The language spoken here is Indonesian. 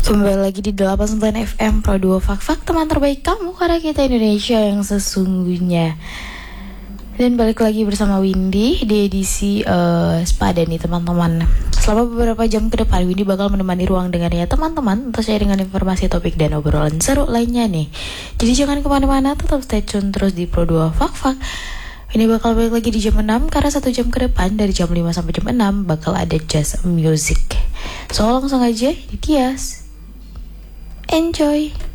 Kembali lagi di 89 FM Pro 2 Fak teman terbaik kamu, karena kita Indonesia yang sesungguhnya. Dan balik lagi bersama Windy di edisi Spada nih teman-teman. Selama beberapa jam ke depan Windy bakal menemani ruang dengarnya teman-teman untuk share dengan informasi, topik, dan obrolan seru lainnya nih. Jadi jangan kemana-mana, tetap stay tune terus di Pro 2 Fak. Ini bakal balik lagi di jam 6, karena 1 jam ke depan dari jam 5 sampai jam 6 bakal ada jazz music. So langsung aja di Tias. Enjoy.